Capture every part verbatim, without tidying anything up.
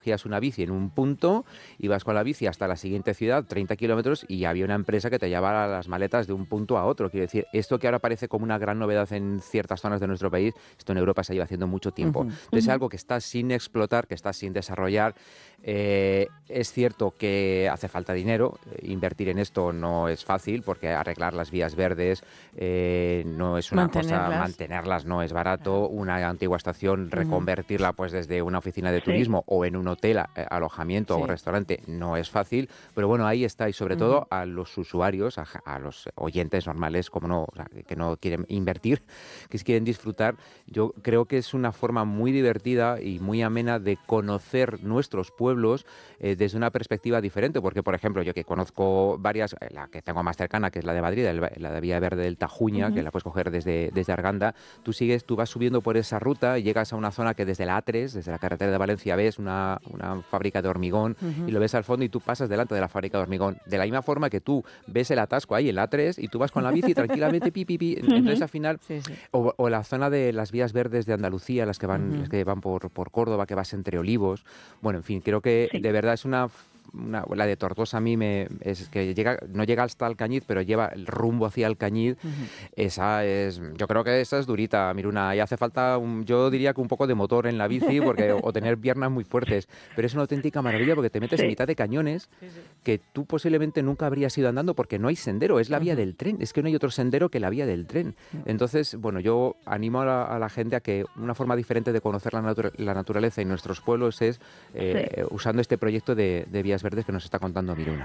cogías una bici en un punto, ibas con la bici hasta la siguiente ciudad, treinta kilómetros, y había una empresa que te llevaba las maletas de un punto a otro. Quiero decir, esto que ahora parece como una gran novedad en ciertas zonas de nuestro país, esto en Europa se lleva haciendo mucho tiempo. Uh-huh. Entonces uh-huh. es algo que está sin explotar, que está sin desarrollar. Eh, es cierto que hace falta dinero, invertir en esto no es fácil, porque arreglar las vías verdes eh, no es una cosa, mantenerlas no es barato, una antigua estación, reconvertirla pues desde una oficina de turismo sí. o en un hotel, eh, alojamiento sí. o restaurante no es fácil, pero bueno, ahí está, y sobre uh-huh. todo a los usuarios, a, a los oyentes normales, como no, o sea, que no quieren invertir, que quieren disfrutar, yo creo que es una forma muy divertida y muy amena de conocer nuestros pueblos eh, desde una perspectiva diferente, porque por ejemplo yo que conozco varias, la que tengo más cercana, que es la de Madrid, el, la de Vía Verde del Tajuña, uh-huh. que la puedes coger desde, desde Arganda, tú sigues, tú vas subiendo por esa ruta y llegas a una zona que desde la A tres, desde la carretera de Valencia, ves una, una fábrica de hormigón uh-huh. y lo ves al fondo y tú pasas delante de la fábrica de hormigón, de la misma forma que tú ves el atasco ahí en la A tres y tú vas con la bici tranquilamente pi, pi, pi. Entonces uh-huh. al final, sí, sí. O, o la zona de las vías verdes de Andalucía, las que van, uh-huh. las que van por, por Córdoba, que vas entre olivos, bueno, en fin, creo que sí. de verdad es una... Una, la de Tortosa a mí me es que llega no llega hasta Alcañiz, pero lleva el rumbo hacia Alcañiz. Uh-huh. Esa es, yo creo que esa es durita, Miruna, y hace falta un, yo diría que un poco de motor en la bici porque o tener piernas muy fuertes, pero es una auténtica maravilla porque te metes sí. en mitad de cañones sí, sí. que tú posiblemente nunca habrías ido andando porque no hay sendero, es la uh-huh. vía del tren, es que no hay otro sendero que la vía del tren. Uh-huh. Entonces, bueno, yo animo a la, a la gente a que una forma diferente de conocer la, natura, la naturaleza y nuestros pueblos es eh, sí. usando este proyecto de, de vías verdes que nos está contando Miruna.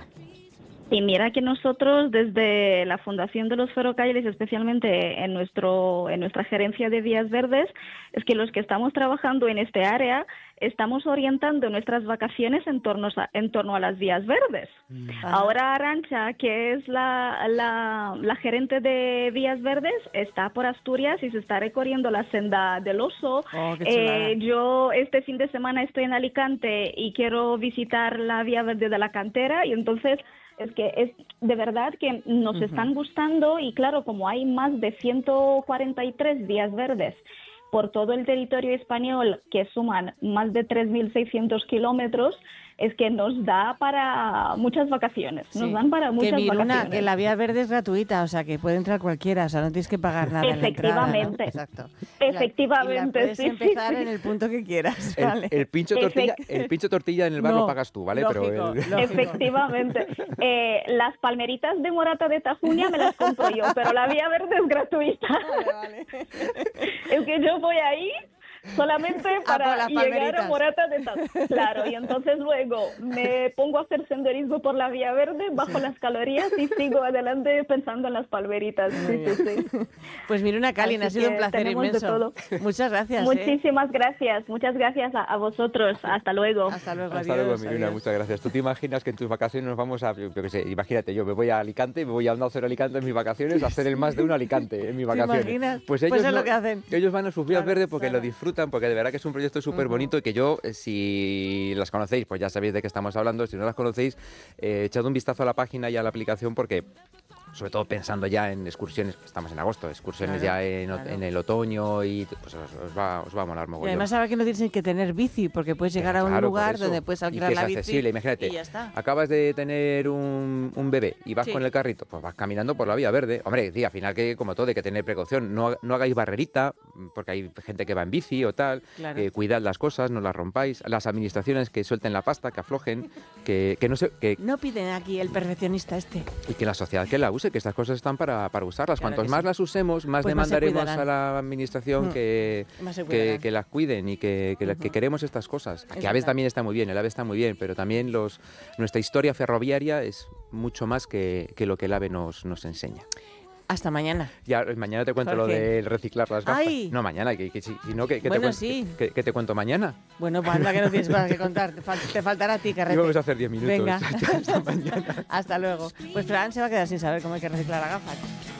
Y mira que nosotros desde la Fundación de los Ferrocarriles, especialmente en nuestro en nuestra gerencia de vías verdes, es que los que estamos trabajando en este área estamos orientando nuestras vacaciones en torno a, en torno a las vías verdes. Mm. Ahora Arantxa, que es la, la, la gerente de vías verdes, está por Asturias y se está recorriendo la senda del Oso. Oh, eh, yo este fin de semana estoy en Alicante y quiero visitar la vía verde de la Cantera, y entonces es que es de verdad que nos uh-huh. están gustando, y claro, como hay más de ciento cuarenta y tres vías verdes por todo el territorio español, que suman más de tres mil seiscientos kilómetros, es que nos da para muchas vacaciones, sí. nos dan para muchas que Miruna, vacaciones. Que la vía verde es gratuita, o sea, que puede entrar cualquiera, o sea, no tienes que pagar nada en la entrada, ¿no? Exacto. Efectivamente. Y la puedes sí, empezar sí, en el punto que quieras, el, ¿vale? El pincho tortilla, el pincho tortilla en el bar no, lo pagas tú, ¿vale? Lógico, Pero el... lógico. Efectivamente. Eh, las palmeritas de morata de Tajuña me las compro yo, pero la vía verde es gratuita. Vale, vale. Es que yo voy ahí solamente para ah, llegar a Morata de Tajuña. Claro, y entonces luego me pongo a hacer senderismo por la vía verde, bajo sí. las calorías y sigo adelante pensando en las palmeritas. Sí, sí, sí. Pues Miruna Kallin, ha sido un placer inmenso. Muchas gracias. Muchísimas ¿eh? gracias, muchas gracias a, a vosotros. Hasta luego. Hasta luego, Hasta adiós, luego, Miruna, adiós. muchas gracias. ¿Tú te imaginas que en tus vacaciones nos vamos a, yo qué sé, imagínate, yo me voy a Alicante, me voy a Onda Cero Alicante en mis vacaciones, a hacer el más de un Alicante en mis vacaciones. ¿Te imaginas? Pues ellos, pues es no, lo que hacen. Ellos van a sus vías claro, verdes porque claro. lo disfrutan, porque de verdad que es un proyecto súper bonito uh-huh. y que yo, si las conocéis, pues ya sabéis de qué estamos hablando. Si no las conocéis, eh, echad un vistazo a la página y a la aplicación, porque sobre todo pensando ya en excursiones, estamos en agosto, excursiones claro, ya en, claro. en el otoño, y pues os, os, va, os va a molar mogollón. Y además ahora que no tienes que tener bici, porque puedes llegar Pero, a un claro, lugar donde puedes alquilar la bici accesible. Imagínate, y ya está. Acabas de tener un, un bebé y vas sí. con el carrito, pues vas caminando por la vía verde. Hombre, sí, al final que como todo hay que tener precaución, no, no hagáis barrerita, porque hay gente que va en bici o tal, claro. eh, cuidad las cosas, no las rompáis, las administraciones que suelten la pasta, que aflojen, que, que no se... Que, no piden aquí el perfeccionista este. Y que la sociedad que la use, que estas cosas están para Para, para usarlas. Claro Cuantos más sí. las usemos, más pues demandaremos más a la administración mm. que, que, que las cuiden y que, que, uh-huh. que queremos estas cosas. Aquí Aves también está muy bien, el Ave está muy bien, pero también los, nuestra historia ferroviaria es mucho más que, que lo que el Ave nos, nos enseña. Hasta mañana. Ya, mañana te cuento Jorge. Lo de reciclar las gafas. Ay. No, mañana, que, que, si no, que, que, bueno, te sí. que, que te cuento mañana. Bueno, pues anda que no tienes más que contar. Te, fal- te faltará a ti, Carrete. Y vamos a hacer diez minutos. Venga. Hasta mañana. Hasta luego. Pues Fran se va a quedar sin saber cómo hay que reciclar las gafas.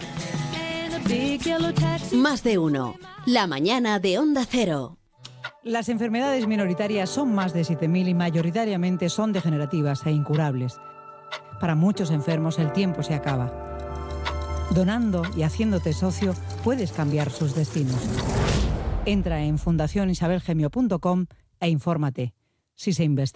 Más de uno. La mañana de Onda Cero. Las enfermedades minoritarias son más de siete mil y mayoritariamente son degenerativas e incurables. Para muchos enfermos el tiempo se acaba. Donando y haciéndote socio puedes cambiar sus destinos. Entra en fundación isabel gemio punto com e infórmate. si se investiga.